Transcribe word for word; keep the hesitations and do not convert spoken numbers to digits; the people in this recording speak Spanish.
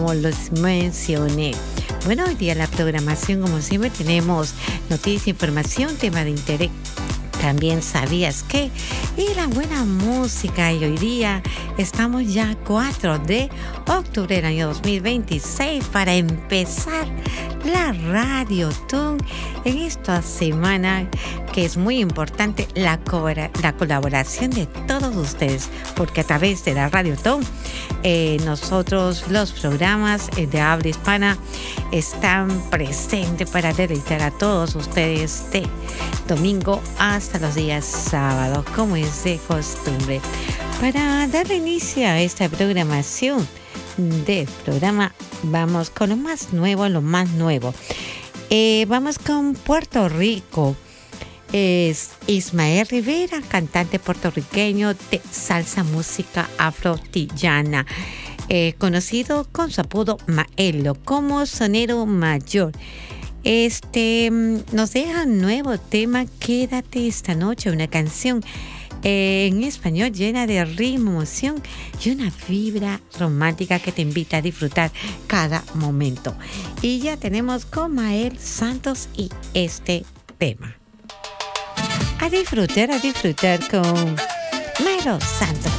como les mencioné. Bueno, hoy día la programación, como siempre, tenemos noticias, información, tema de interés. También sabías que y la buena música, y hoy día estamos ya cuatro de octubre del año dos mil veintiséis para empezar la Radiotón en esta semana, que es muy importante la, co- la colaboración de todos ustedes, porque a través de la Radiotón eh, nosotros los programas eh, de habla hispana están presentes para deleitar a todos ustedes de domingo hasta los días sábados, como es de costumbre. Para darle inicio a esta programación del programa, vamos con lo más nuevo, lo más nuevo. Eh, vamos con Puerto Rico. Es Ismael Rivera, cantante puertorriqueño de salsa música afro-tillana, eh, conocido con su apodo Maelo como sonero mayor. Este nos deja un nuevo tema, Quédate esta noche, una canción eh, en español llena de ritmo, emoción y una vibra romántica que te invita a disfrutar cada momento. Y ya tenemos con Mael Santos y este tema. A disfrutar, a disfrutar con Maelo Santos.